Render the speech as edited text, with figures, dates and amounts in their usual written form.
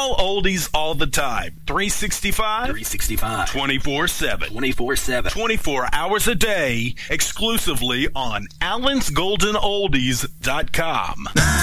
Original oldies all the time. 365? 24/7. 24 hours a day, exclusively on AllensGoldenOldies.com.